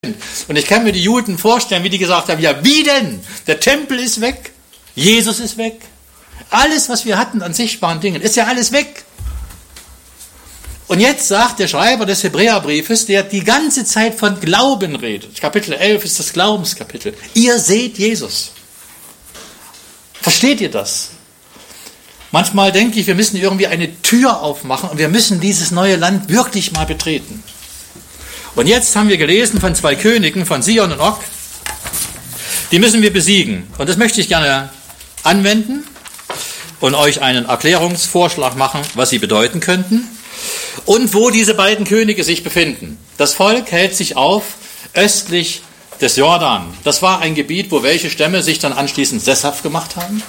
Und ich kann mir die Juden vorstellen, wie die gesagt haben, ja wie denn? Der Tempel ist weg, Jesus ist weg, alles, was wir hatten an sichtbaren Dingen, ist ja alles weg. Und jetzt sagt der Schreiber des Hebräerbriefes, der die ganze Zeit von Glauben redet, Kapitel 11 ist das Glaubenskapitel, ihr seht Jesus. Versteht ihr das? Manchmal denke ich, wir müssen irgendwie eine Tür aufmachen und wir müssen dieses neue Land wirklich mal betreten. Und jetzt haben wir gelesen von 2 Königen, von Sihon und Og. Die müssen wir besiegen. Und das möchte ich gerne anwenden und euch einen Erklärungsvorschlag machen, was sie bedeuten könnten und wo diese beiden Könige sich befinden. Das Volk hält sich auf östlich des Jordan. Das war ein Gebiet, wo welche Stämme sich dann anschließend sesshaft gemacht haben?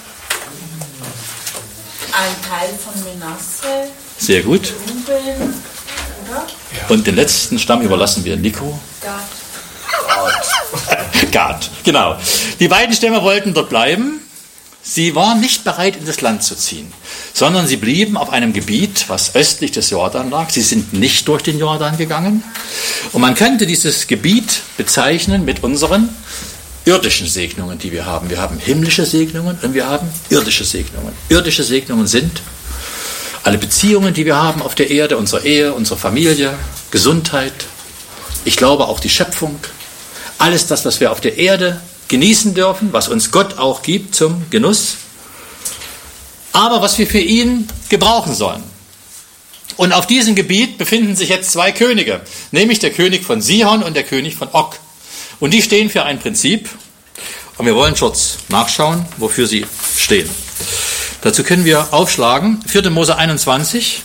Ein Teil von Menasse. Sehr gut. Ruben, oder? Und den letzten Stamm überlassen wir Nico. Gad, genau. Die beiden Stämme wollten dort bleiben. Sie waren nicht bereit, in das Land zu ziehen, sondern sie blieben auf einem Gebiet, was östlich des Jordan lag. Sie sind nicht durch den Jordan gegangen. Und man könnte dieses Gebiet bezeichnen mit unseren irdischen Segnungen, die wir haben. Wir haben himmlische Segnungen und wir haben irdische Segnungen. Irdische Segnungen sind alle Beziehungen, die wir haben auf der Erde, unsere Ehe, unsere Familie, Gesundheit. Ich glaube auch die Schöpfung. Alles das, was wir auf der Erde genießen dürfen, was uns Gott auch gibt zum Genuss, aber was wir für ihn gebrauchen sollen. Und auf diesem Gebiet befinden sich jetzt 2 Könige, nämlich der König von Sihon und der König von Og. Und die stehen für ein Prinzip und wir wollen kurz nachschauen, wofür sie stehen. Dazu können wir aufschlagen, 4. Mose 21.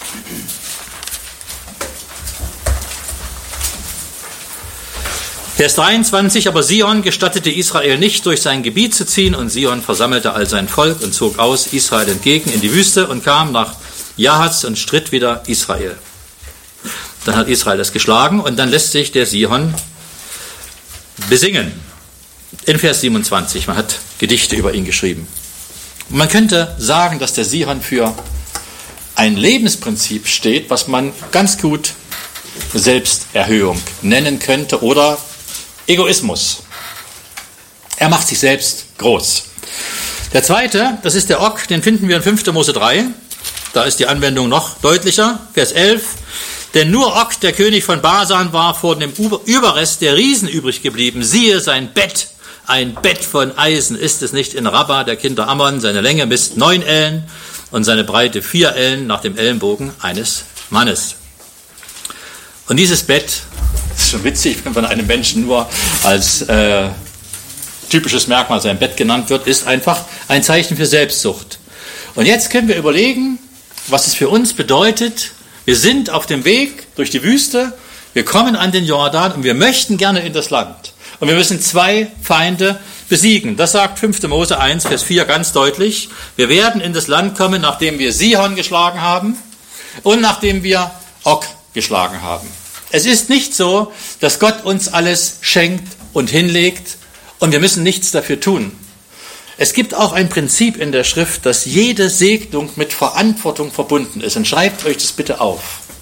Vers 23, aber Sihon gestattete Israel nicht, durch sein Gebiet zu ziehen, und Sihon versammelte all sein Volk und zog aus Israel entgegen in die Wüste und kam nach Jahaz und stritt wieder Israel. Dann hat Israel das geschlagen und dann lässt sich der Sihon besingen. In Vers 27, man hat Gedichte über ihn geschrieben. Und man könnte sagen, dass der Sihon für ein Lebensprinzip steht, was man ganz gut Selbsterhöhung nennen könnte oder Egoismus. Er macht sich selbst groß. Der zweite, das ist der Og, den finden wir in 5. Mose 3. Da ist die Anwendung noch deutlicher. Vers 11. Denn nur Og, der König von Basan, war vor dem Überrest der Riesen übrig geblieben. Siehe, sein Bett, ein Bett von Eisen ist es nicht in Rabba der Kinder Ammon. Seine Länge misst 9 Ellen und seine Breite 4 Ellen nach dem Ellenbogen eines Mannes. Und dieses Bett, das ist schon witzig, wenn von einem Menschen nur als typisches Merkmal sein Bett genannt wird, ist einfach ein Zeichen für Selbstsucht. Und jetzt können wir überlegen, was es für uns bedeutet. Wir sind auf dem Weg durch die Wüste, wir kommen an den Jordan und wir möchten gerne in das Land. Und wir müssen 2 Feinde besiegen. Das sagt 5. Mose 1, Vers 4 ganz deutlich. Wir werden in das Land kommen, nachdem wir Sihon geschlagen haben und nachdem wir Og geschlagen haben. Es ist nicht so, dass Gott uns alles schenkt und hinlegt und wir müssen nichts dafür tun. Es gibt auch ein Prinzip in der Schrift, dass jede Segnung mit Verantwortung verbunden ist. Und schreibt euch das bitte auf.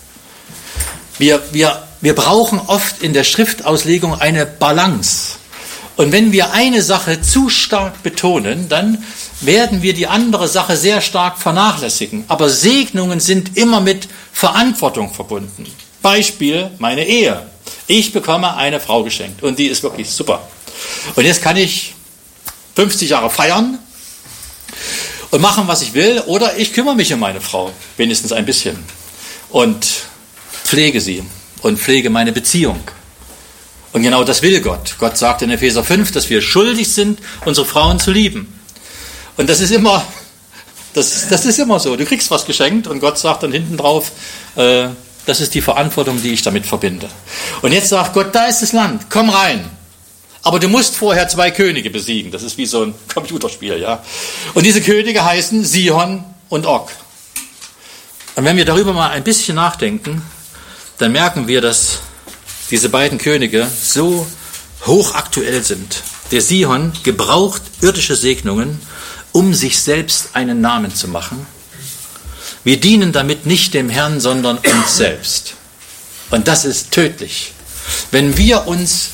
Wir brauchen oft in der Schriftauslegung eine Balance. Und wenn wir eine Sache zu stark betonen, dann werden wir die andere Sache sehr stark vernachlässigen. Aber Segnungen sind immer mit Verantwortung verbunden. Beispiel, meine Ehe. Ich bekomme eine Frau geschenkt und die ist wirklich super. Und jetzt kann ich 50 Jahre feiern und machen, was ich will, oder ich kümmere mich um meine Frau, wenigstens ein bisschen, und pflege sie und pflege meine Beziehung. Und genau das will Gott. Gott sagt in Epheser 5, dass wir schuldig sind, unsere Frauen zu lieben. Und das ist immer so. Du kriegst was geschenkt und Gott sagt dann hinten drauf, das ist die Verantwortung, die ich damit verbinde. Und jetzt sagt Gott, da ist das Land, komm rein. Aber du musst vorher 2 Könige besiegen. Das ist wie so ein Computerspiel, ja. Und diese Könige heißen Sihon und Og. Und wenn wir darüber mal ein bisschen nachdenken, dann merken wir, dass diese beiden Könige so hochaktuell sind. Der Sihon gebraucht irdische Segnungen, um sich selbst einen Namen zu machen. Wir dienen damit nicht dem Herrn, sondern uns selbst. Und das ist tödlich. Wenn wir uns